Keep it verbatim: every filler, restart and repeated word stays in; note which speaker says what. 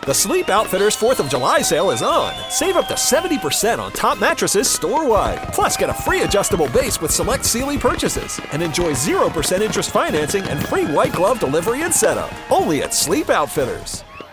Speaker 1: The Sleep Outfitters fourth of July sale is on. Save up to seventy percent on top mattresses store-wide. Plus, get a free adjustable base with select Sealy purchases. And enjoy zero percent interest financing and free white glove delivery and setup. Only at Sleep Outfitters.